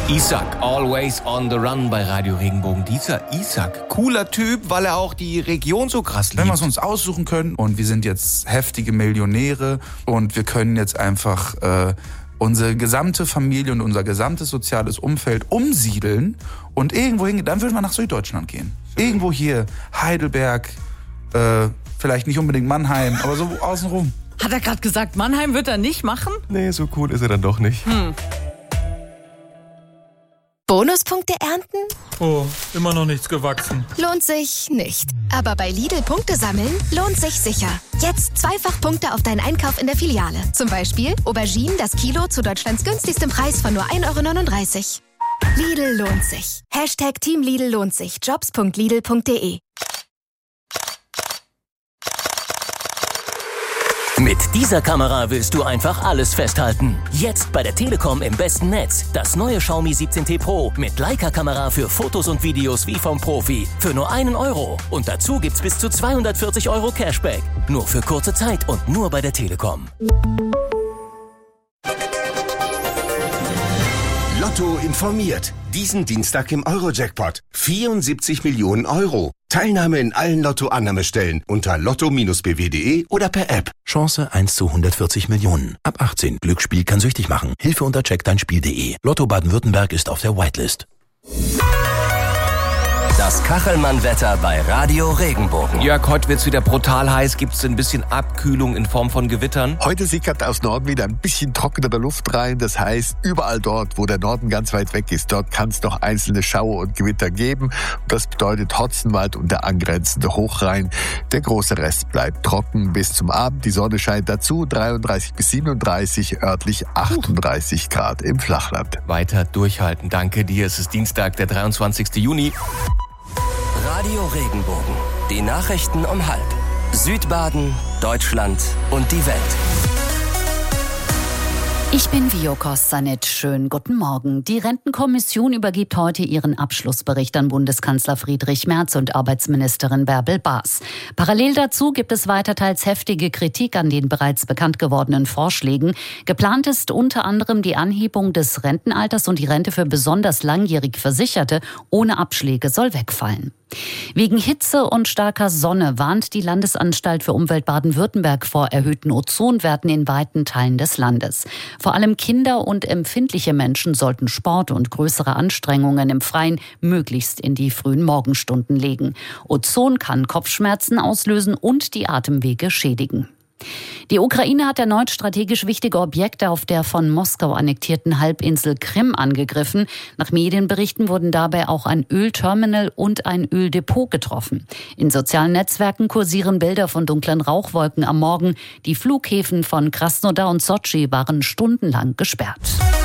Isaac, always on the run bei Radio Regenbogen. Dieser Isaac, cooler Typ, weil er auch die Region so krass liebt. Wenn wir es uns aussuchen können und wir sind jetzt heftige Millionäre und wir können jetzt einfach unsere gesamte Familie und unser gesamtes soziales Umfeld umsiedeln und irgendwo hingehen, dann würden wir nach Süddeutschland gehen. Irgendwo hier, Heidelberg, vielleicht nicht unbedingt Mannheim, aber so außenrum. Hat er gerade gesagt, Mannheim wird er nicht machen? Nee, so cool ist er dann doch nicht. Bonuspunkte ernten? Oh, immer noch nichts gewachsen. Lohnt sich nicht. Aber bei Lidl Punkte sammeln lohnt sich sicher. Jetzt zweifach Punkte auf deinen Einkauf in der Filiale. Zum Beispiel Auberginen das Kilo zu Deutschlands günstigstem Preis von nur 1,39 €. Lidl lohnt sich. #Team Lidl lohnt sich. Jobs.lidl.de. Mit dieser Kamera willst du einfach alles festhalten. Jetzt bei der Telekom im besten Netz. Das neue Xiaomi 17T Pro mit Leica-Kamera für Fotos und Videos wie vom Profi. Für nur 1 €. Und dazu gibt's bis zu 240 € Cashback. Nur für kurze Zeit und nur bei der Telekom. Lotto informiert. Diesen Dienstag im Euro-Jackpot. 74 Millionen €. Teilnahme in allen Lotto-Annahmestellen unter lotto-bw.de oder per App. Chance 1 zu 140 Millionen. Ab 18. Glücksspiel kann süchtig machen. Hilfe unter checkdeinspiel.de. Lotto Baden-Württemberg ist auf der Whitelist. Das Kachelmann-Wetter bei Radio Regenbogen. Jörg, heute wird's wieder brutal heiß. Gibt's ein bisschen Abkühlung in Form von Gewittern? Heute sickert aus Norden wieder ein bisschen trockenere Luft rein. Das heißt, überall dort, wo der Norden ganz weit weg ist, dort kann es noch einzelne Schauer und Gewitter geben. Das bedeutet Hotzenwald und der angrenzende Hochrhein. Der große Rest bleibt trocken bis zum Abend. Die Sonne scheint dazu. 33 bis 37, örtlich 38 Grad im Flachland. Weiter durchhalten. Danke dir. Es ist Dienstag, der 23. Juni. Radio Regenbogen. Die Nachrichten um 12:30. Südbaden, Deutschland und die Welt. Ich bin Vio Kostanec. Schönen guten Morgen. Die Rentenkommission übergibt heute ihren Abschlussbericht an Bundeskanzler Friedrich Merz und Arbeitsministerin Bärbel Baas. Parallel dazu gibt es weiter teils heftige Kritik an den bereits bekannt gewordenen Vorschlägen. Geplant ist unter anderem die Anhebung des Rentenalters und die Rente für besonders langjährig Versicherte ohne Abschläge soll wegfallen. Wegen Hitze und starker Sonne warnt die Landesanstalt für Umwelt Baden-Württemberg vor erhöhten Ozonwerten in weiten Teilen des Landes. Vor allem Kinder und empfindliche Menschen sollten Sport und größere Anstrengungen im Freien möglichst in die frühen Morgenstunden legen. Ozon kann Kopfschmerzen auslösen und die Atemwege schädigen. Die Ukraine hat erneut strategisch wichtige Objekte auf der von Moskau annektierten Halbinsel Krim angegriffen. Nach Medienberichten wurden dabei auch ein Ölterminal und ein Öldepot getroffen. In sozialen Netzwerken kursieren Bilder von dunklen Rauchwolken am Morgen. Die Flughäfen von Krasnodar und Sotschi waren stundenlang gesperrt.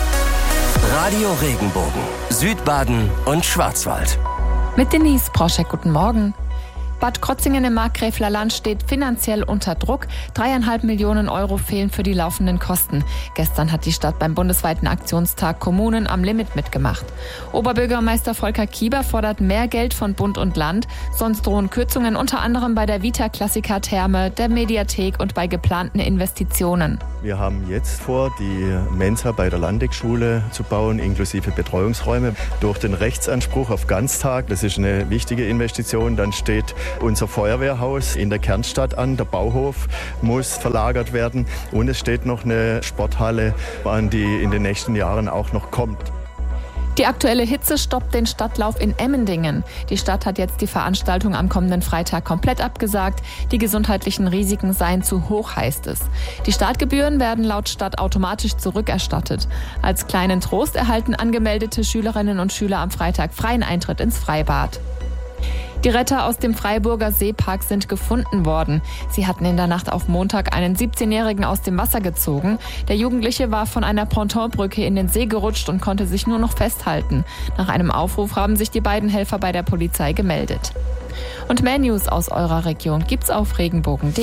Radio Regenbogen. Südbaden und Schwarzwald. Mit Denise Proschek, guten Morgen. Bad Krotzingen im Markgräfler Land steht finanziell unter Druck. 3,5 Millionen € fehlen für die laufenden Kosten. Gestern hat die Stadt beim bundesweiten Aktionstag Kommunen am Limit mitgemacht. Oberbürgermeister Volker Kieber fordert mehr Geld von Bund und Land. Sonst drohen Kürzungen unter anderem bei der Vita Classica Therme, der Mediathek und bei geplanten Investitionen. Wir haben jetzt vor, die Mensa bei der Landesschule zu bauen, inklusive Betreuungsräume. Durch den Rechtsanspruch auf Ganztag, das ist eine wichtige Investition, dann steht unser Feuerwehrhaus in der Kernstadt an. Der Bauhof muss verlagert werden. Und es steht noch eine Sporthalle an, die in den nächsten Jahren auch noch kommt. Die aktuelle Hitze stoppt den Stadtlauf in Emmendingen. Die Stadt hat jetzt die Veranstaltung am kommenden Freitag komplett abgesagt. Die gesundheitlichen Risiken seien zu hoch, heißt es. Die Startgebühren werden laut Stadt automatisch zurückerstattet. Als kleinen Trost erhalten angemeldete Schülerinnen und Schüler am Freitag freien Eintritt ins Freibad. Die Retter aus dem Freiburger Seepark sind gefunden worden. Sie hatten in der Nacht auf Montag einen 17-Jährigen aus dem Wasser gezogen. Der Jugendliche war von einer Pontonbrücke in den See gerutscht und konnte sich nur noch festhalten. Nach einem Aufruf haben sich die beiden Helfer bei der Polizei gemeldet. Und mehr News aus eurer Region gibt's auf regenbogen.de.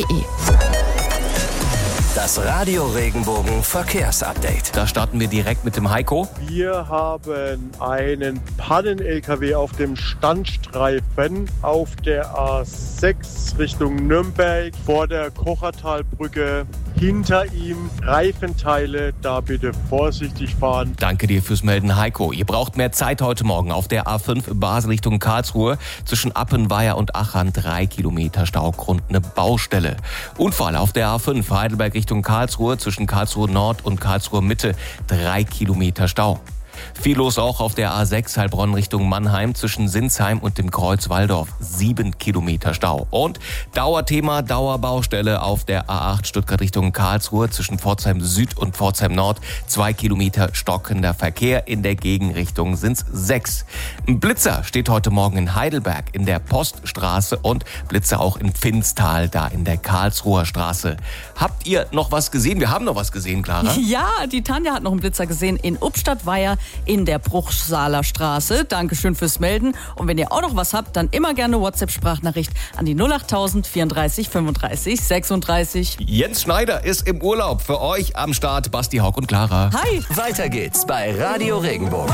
Das Radio Regenbogen Verkehrsupdate. Da starten wir direkt mit dem Heiko. Wir haben einen Pannen-LKW auf dem Standstreifen auf der A6 Richtung Nürnberg vor der Kochertalbrücke. hinter ihm Reifenteile, da bitte vorsichtig fahren. Danke dir fürs Melden, Heiko. Ihr braucht mehr Zeit heute Morgen auf der A5 Basel Richtung Karlsruhe. Zwischen Appenweier und Achern 3 Kilometer Stau, Grund eine Baustelle. Unfall auf der A5 Heidelberg Richtung Karlsruhe. Zwischen Karlsruhe Nord und Karlsruhe Mitte 3 Kilometer Stau. Viel los auch auf der A6 Heilbronn Richtung Mannheim zwischen Sinsheim und dem Kreuz Walldorf. 7 Kilometer Stau. Und Dauerthema, Dauerbaustelle auf der A8 Stuttgart Richtung Karlsruhe zwischen Pforzheim Süd und Pforzheim Nord. 2 Kilometer stockender Verkehr. In der Gegenrichtung sind's 6. Ein Blitzer steht heute Morgen in Heidelberg in der Poststraße und Blitzer auch in Pfinztal, da in der Karlsruher Straße. Habt ihr noch was gesehen? Wir haben noch was gesehen, Clara. Ja, die Tanja hat noch einen Blitzer gesehen in Ubstadt-Weiher in der Bruchsaler Straße. Dankeschön fürs Melden. Und wenn ihr auch noch was habt, dann immer gerne WhatsApp-Sprachnachricht an die 08000 34 35 36. Jens Schneider ist im Urlaub. Für euch am Start Basti, Haug und Clara. Hi. Weiter geht's bei Radio Regenbogen.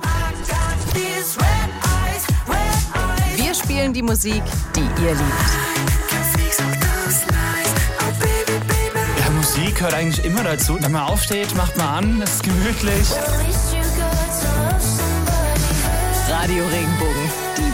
Wir spielen die Musik, die ihr liebt. Ja, Musik gehört eigentlich immer dazu. Wenn man aufsteht, macht man an, es ist gemütlich. Radio Regenbogen.